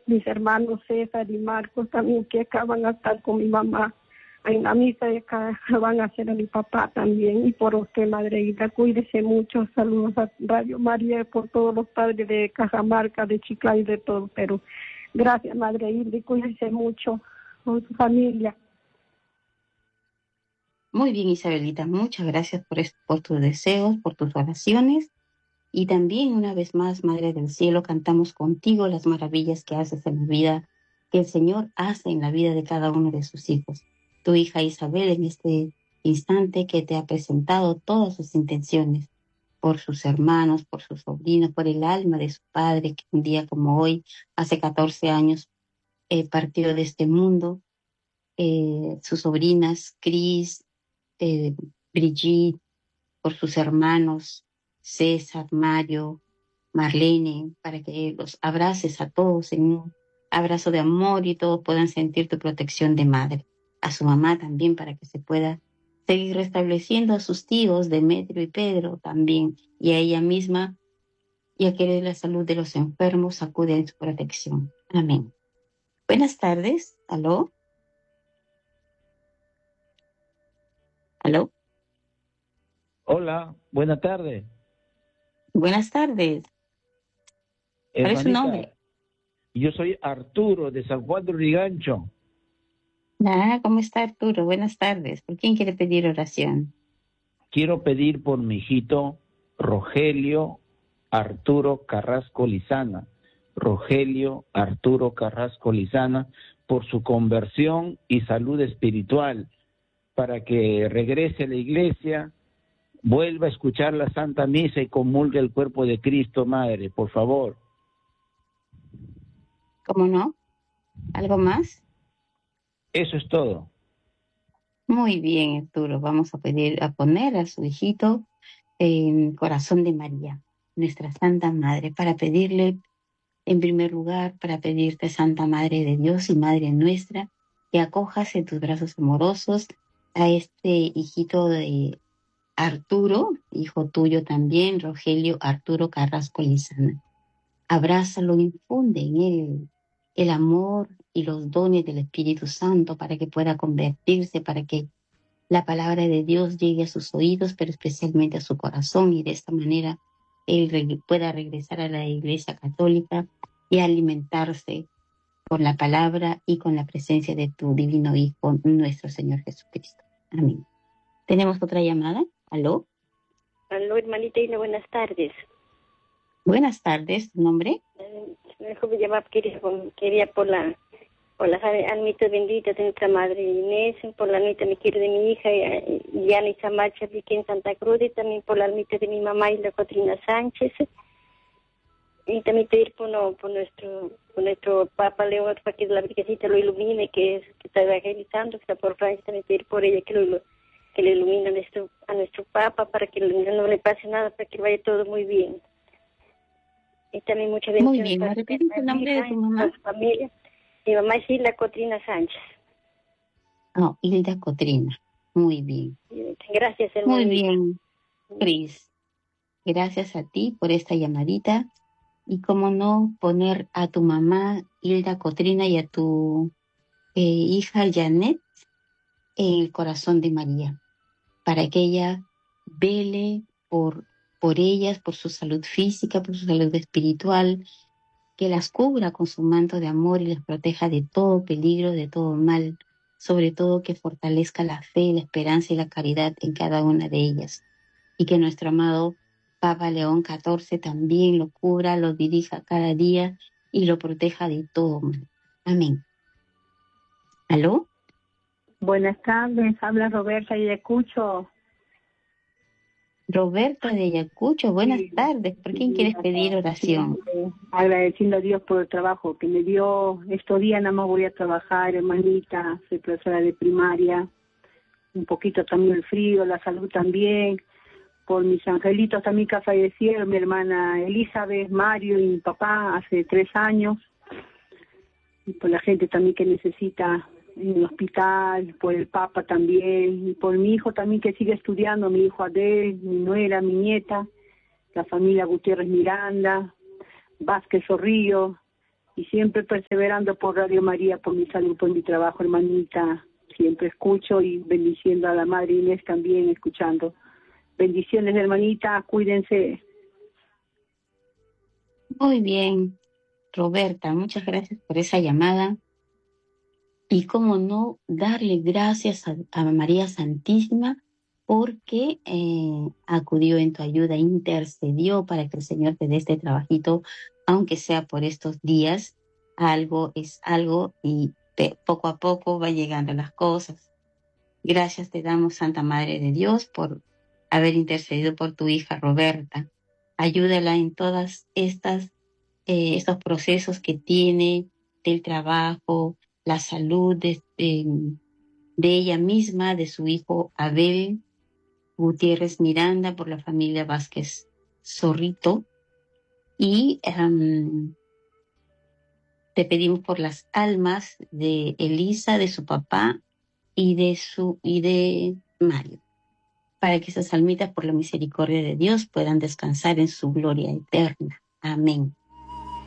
mis hermanos César y Marcos también, que acá van a estar con mi mamá en la misa, de acá van a hacer a mi papá también. Y por usted, Madre Hilda, cuídese mucho. Saludos a Radio María, por todos los padres de Cajamarca, de Chiclayo y de todo. Pero gracias, Madre Hilda, y cuídese mucho con su familia. Muy bien, Isabelita, muchas gracias por tus deseos, por tus oraciones. Y también, una vez más, Madre del Cielo, cantamos contigo las maravillas que haces en la vida, que el Señor hace en la vida de cada uno de sus hijos. Tu hija Isabel, en este instante, que te ha presentado todas sus intenciones, por sus hermanos, por sus sobrinos, por el alma de su padre, que un día como hoy, hace 14 años, partió de este mundo, sus sobrinas, Cris, Brigitte, por sus hermanos, César, Mario, Marlene, para que los abraces a todos en un abrazo de amor y todos puedan sentir tu protección de madre. A su mamá también, para que se pueda seguir restableciendo, a sus tíos, Demetrio y Pedro también, y a ella misma, y a querer la salud de los enfermos, acude en su protección. Amén. Buenas tardes. ¿Aló? ¿Aló? Hola, buenas tardes. Buenas tardes. ¿Cuál es su nombre? Yo soy Arturo de San Juan de Urigancho. ¿Cómo está, Arturo? Buenas tardes. ¿Por quién quiere pedir oración? Quiero pedir por mi hijito Rogelio Arturo Carrasco Lizana. Rogelio Arturo Carrasco Lizana, por su conversión y salud espiritual, para que regrese a la iglesia, vuelva a escuchar la Santa Misa y comulgue el cuerpo de Cristo, Madre, por favor. ¿Cómo no? ¿Algo más? Eso es todo. Muy bien, Arturo. Vamos a poner a su hijito en Corazón de María, nuestra Santa Madre, para pedirle, en primer lugar, para pedirte, Santa Madre de Dios y Madre nuestra, que acojas en tus brazos amorosos a este hijito de Arturo, hijo tuyo también, Rogelio Arturo Carrasco Lizana. Abrázalo, infunde en él el amor y los dones del Espíritu Santo para que pueda convertirse, para que la palabra de Dios llegue a sus oídos, pero especialmente a su corazón, y de esta manera él pueda regresar a la Iglesia Católica y alimentarse con la palabra y con la presencia de tu divino Hijo, nuestro Señor Jesucristo. Amén. ¿Tenemos otra llamada? ¿Aló? Aló, hermanita Ina, buenas tardes. Buenas tardes, ¿tu nombre? Me dejó llamar, quería por las almitas benditas de nuestra Madre Inés, por la almita me quiero de mi hija Yana Samacha, aquí en Santa Cruz, y también por la almita de mi mamá y la Cotrina Sánchez, y también pedir por nuestro Papa León, para que la Virgencita lo ilumine, que está evangelizando, que está por Francia, también pedir por ella que le ilumine a nuestro Papa, para que no le pase nada, para que vaya todo muy bien. Y también muchas bendiciones. Muy bien, ¿me repites el nombre de tu mamá? Su familia. Mi mamá es Hilda Cotrina Sánchez. Hilda Cotrina. Muy bien. Gracias, hermanita. Muy bien, Cris. Gracias a ti por esta llamadita. Y cómo no, poner a tu mamá Hilda Cotrina y a tu hija Janet en el corazón de María, para que ella vele por ellas, por su salud física, por su salud espiritual, que las cubra con su manto de amor y las proteja de todo peligro, de todo mal, sobre todo que fortalezca la fe, la esperanza y la caridad en cada una de ellas, y que nuestro amado Papa León XIV también lo cubra, lo dirija cada día y lo proteja de todo mal. Amén. ¿Aló? Buenas tardes, habla Roberta y Ayacucho. Roberta de Ayacucho, buenas tardes. ¿Por quién quieres pedir oración? Agradeciendo a Dios por el trabajo que me dio. Estos días nada más voy a trabajar, hermanita. Soy profesora de primaria. Un poquito también el frío, la salud también. Por mis angelitos también que fallecieron, mi hermana Elizabeth, Mario y mi papá hace 3 años. Y por la gente también que necesita en el hospital, por el Papa también, y por mi hijo también que sigue estudiando, mi hijo Adel, mi nuera, mi nieta, la familia Gutiérrez Miranda, Vázquez Zorrillo, y siempre perseverando por Radio María, por mi salud, por mi trabajo, hermanita. Siempre escucho y bendiciendo a la Madre Inés también, escuchando. Bendiciones, hermanita, cuídense. Muy bien, Roberta, muchas gracias por esa llamada. Y cómo no darle gracias a María Santísima porque acudió en tu ayuda, intercedió para que el Señor te dé este trabajito, aunque sea por estos días. Algo es algo y poco a poco va llegando las cosas. Gracias te damos, Santa Madre de Dios, por haber intercedido por tu hija Roberta. Ayúdala en todas estos procesos que tiene del trabajo, la salud de ella misma, de su hijo Abel Gutiérrez Miranda, por la familia Vázquez Zorrito. Y te pedimos por las almas de Elisa, de su papá y de Mario, para que esas almitas, por la misericordia de Dios, puedan descansar en su gloria eterna. Amén.